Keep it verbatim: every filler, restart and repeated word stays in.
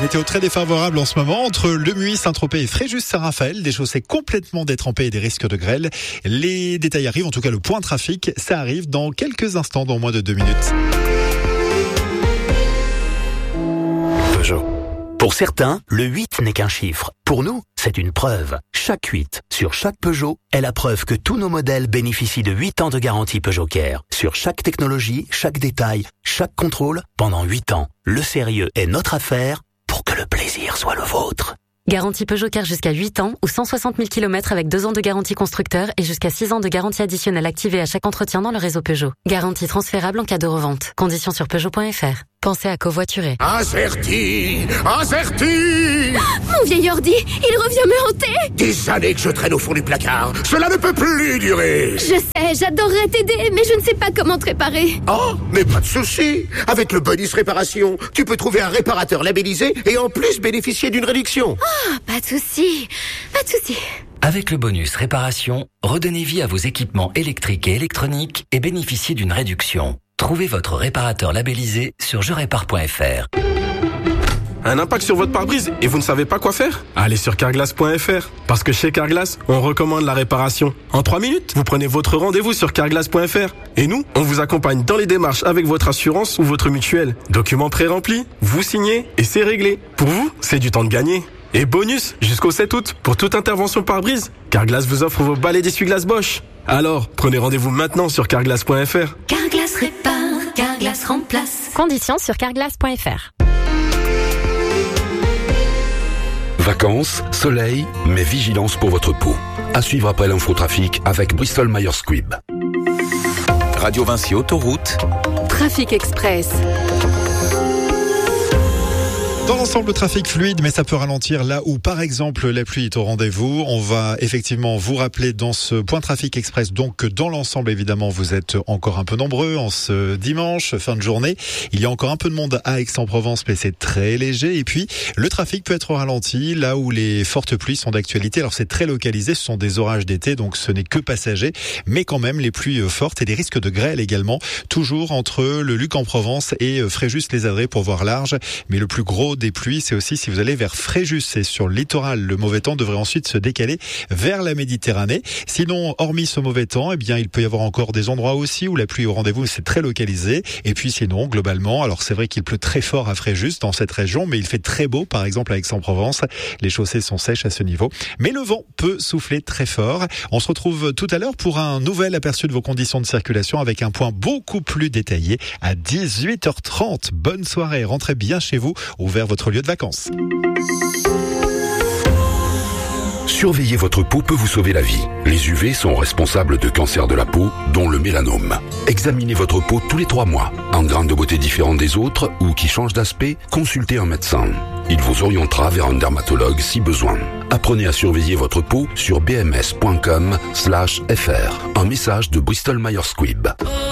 météo très défavorable en ce moment entre Le Muy, Saint-Tropez et Fréjus-Saint-Raphaël. Des chaussées complètement détrempées et des risques de grêle. Les détails arrivent, en tout cas le point trafic, ça arrive dans quelques instants, dans moins de deux minutes. Peugeot. Pour certains, le huit n'est qu'un chiffre. Pour nous, c'est une preuve. Chaque huit sur chaque Peugeot est la preuve que tous nos modèles bénéficient de huit ans de garantie Peugeot Care. Sur chaque technologie, chaque détail, chaque contrôle, pendant huit ans. Le sérieux est notre affaire pour que le plaisir soit le vôtre. Garantie Peugeot Care jusqu'à huit ans ou cent soixante mille kilomètres avec deux ans de garantie constructeur et jusqu'à six ans de garantie additionnelle activée à chaque entretien dans le réseau Peugeot. Garantie transférable en cas de revente. Conditions sur Peugeot point F R. Pensez à covoiturer. Acerti, Acerti. Mon vieil ordi, il revient me hanter. Des années que je traîne au fond du placard. Cela ne peut plus durer. Je sais, j'adorerais t'aider, mais je ne sais pas comment te réparer. Oh, mais pas de souci. Avec le bonus réparation, tu peux trouver un réparateur labellisé et en plus bénéficier d'une réduction. Oh, pas de souci, pas de souci. Avec le bonus réparation, redonnez vie à vos équipements électriques et électroniques et bénéficiez d'une réduction. Trouvez votre réparateur labellisé sur je répare point F R. Un impact sur votre pare-brise et vous ne savez pas quoi faire? Allez sur carglass point F R. Parce que chez Carglass, on recommande la réparation. En trois minutes, vous prenez votre rendez-vous sur carglass point F R. Et nous, on vous accompagne dans les démarches avec votre assurance ou votre mutuelle. Documents pré-remplis, vous signez et c'est réglé. Pour vous, c'est du temps de gagner. Et bonus, jusqu'au sept août, pour toute intervention pare-brise, Carglass vous offre vos balais d'essuie-glace Bosch. Alors, prenez rendez-vous maintenant sur carglass point F R. Carglass répare, Carglass remplace. Conditions sur carglass point F R. Vacances, soleil, mais vigilance pour votre peau. À suivre après l'infotrafic avec Bristol Myers Squibb. Radio Vinci Autoroute. Trafic Express. Dans l'ensemble, le trafic fluide, mais ça peut ralentir là où, par exemple, la pluie est au rendez-vous. On va effectivement vous rappeler dans ce point trafic express, donc que dans l'ensemble, évidemment, vous êtes encore un peu nombreux en ce dimanche, fin de journée. Il y a encore un peu de monde à Aix-en-Provence, mais c'est très léger. Et puis, le trafic peut être ralenti là où les fortes pluies sont d'actualité. Alors, c'est très localisé, ce sont des orages d'été, donc ce n'est que passager. Mais quand même, les pluies fortes et des risques de grêle également, toujours entre le Luc-en-Provence et Fréjus-les-Adrets pour voir large. Mais le plus gros des pluies, c'est aussi si vous allez vers Fréjus et sur le littoral. Le mauvais temps devrait ensuite se décaler vers la Méditerranée. Sinon, hormis ce mauvais temps, eh bien, il peut y avoir encore des endroits aussi où la pluie est au rendez-vous, c'est très localisé. Et puis sinon, globalement, alors c'est vrai qu'il pleut très fort à Fréjus dans cette région, mais il fait très beau, par exemple, à Aix-en-Provence. Les chaussées sont sèches à ce niveau. Mais le vent peut souffler très fort. On se retrouve tout à l'heure pour un nouvel aperçu de vos conditions de circulation avec un point beaucoup plus détaillé à dix-huit heures trente. Bonne soirée, rentrez bien chez vous ou vers votre lieu de vacances. Surveiller votre peau peut vous sauver la vie. Les U V sont responsables de cancers de la peau, dont le mélanome. Examinez votre peau tous les trois mois. En grains de beauté différents des autres ou qui changent d'aspect, consultez un médecin. Il vous orientera vers un dermatologue si besoin. Apprenez à surveiller votre peau sur b m s point com slash f r. Un message de Bristol Myers Squibb.